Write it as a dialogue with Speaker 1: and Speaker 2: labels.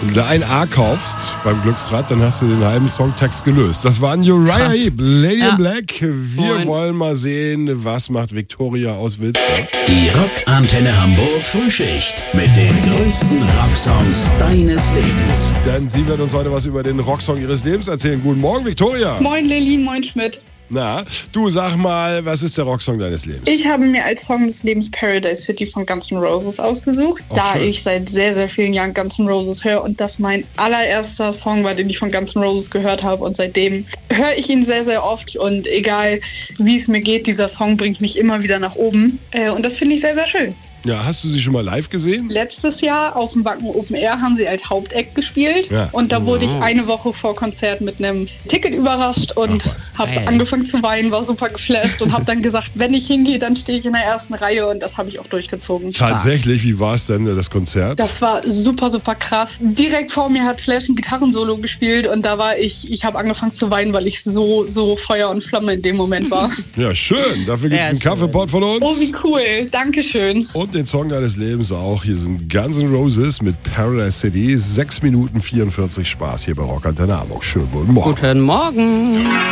Speaker 1: Wenn du ein A kaufst beim Glücksrad, dann hast du den halben Songtext gelöst. Das war Uriah Heep, Lady in Black. Wir wollen mal sehen, was macht Victoria aus Wilster.
Speaker 2: Die Rockantenne Hamburg Frühschicht mit den größten Rocksongs deines Lebens.
Speaker 1: Denn sie wird uns heute was über den Rocksong ihres Lebens erzählen. Guten Morgen, Victoria.
Speaker 3: Moin Lilly, moin Schmidt.
Speaker 1: Na, du sag mal, was ist der Rocksong deines Lebens?
Speaker 3: Ich habe mir als Song des Lebens Paradise City von Guns N' Roses ausgesucht, da
Speaker 1: schön.
Speaker 3: ich seit sehr, sehr vielen Jahren Guns N' Roses höre und das mein allererster Song war, den ich von Guns N' Roses gehört habe, und seitdem höre ich ihn sehr, sehr oft und egal wie es mir geht, dieser Song bringt mich immer wieder nach oben und das finde ich sehr, sehr schön.
Speaker 1: Ja, hast du sie schon mal live gesehen?
Speaker 3: Letztes Jahr auf dem Wacken Open Air haben sie als Hauptact gespielt und da wurde ich eine Woche vor Konzert mit einem Ticket überrascht und habe angefangen zu weinen, war super geflasht und habe dann gesagt, wenn ich hingehe, dann stehe ich in der ersten Reihe, und das habe ich auch durchgezogen.
Speaker 1: Tatsächlich, wie war es denn, das Konzert?
Speaker 3: Das war super, super krass. Direkt vor mir hat Slash ein Gitarrensolo gespielt und da war ich habe angefangen zu weinen, weil ich so Feuer und Flamme in dem Moment war.
Speaker 1: Ja, schön. Dafür gibt es einen Kaffeepot von uns.
Speaker 3: Oh, wie cool. Dankeschön.
Speaker 1: Und den Song deines Lebens auch. Hier sind Guns N' Roses mit Paradise City. 6 Minuten 44 Spaß hier bei Rockantenne Hamburg. Schönen guten Morgen.
Speaker 4: Guten Morgen.